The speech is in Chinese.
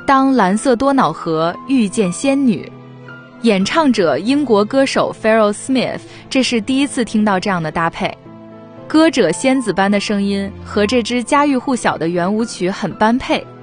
当蓝色多瑙河遇见仙女，演唱者英国歌手 Pharoah Smith， 这是第一次听到这样的搭配。歌者仙子般的声音和这支家喻户晓的圆舞曲很般配。